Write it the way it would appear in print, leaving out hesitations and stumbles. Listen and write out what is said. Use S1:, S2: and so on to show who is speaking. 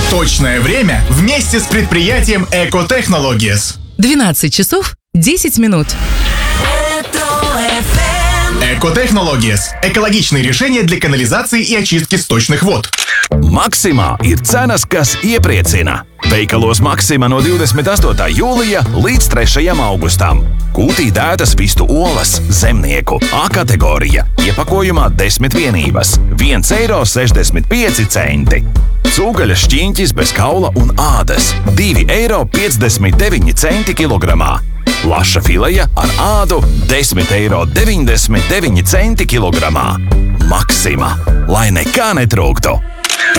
S1: Точное время вместе с предприятием Экотехнологиес.
S2: 12 часов 10 минут.
S1: Экотехнологиес – экологичные решения для канализации и очистки сточных вод.
S3: Maksimā ir cenas, kas iepriecina. Veikalos Maksimā no 28. jūlija līdz 3. augustam. Kūtī dētas vistu olas, zemnieku, A kategorija, iepakojumā 10 vienības, 1,65 eiro. Cūgaļas šķiņķis bez kaula un ādas, 2,59 eiro kilogramā. Laša fileja ar ādu 10,99 eiro kilogramā. Maksimā, lai nekā netrūktu!